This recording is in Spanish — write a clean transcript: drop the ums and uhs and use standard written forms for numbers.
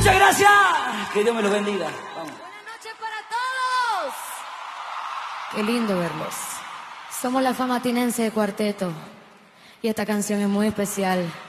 Muchas gracias. Que Dios me los bendiga. Vamos. Buenas noches para todos. Qué lindo verlos. Somos la Fama Tinense de Cuarteto y esta canción es muy especial.